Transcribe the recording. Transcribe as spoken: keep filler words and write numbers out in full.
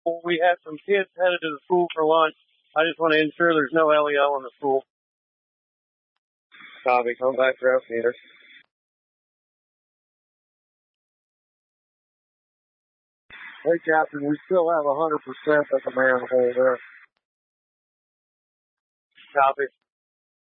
We have some kids headed to the school for lunch. I just want to ensure there's no L E O in the school. Copy. Come back for F meters. Hey, Captain, we still have one hundred percent at the manhole there. Copy.